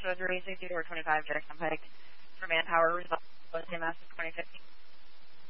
Joshua 36425 Jackson Pike for Manpower results CMS of 2015.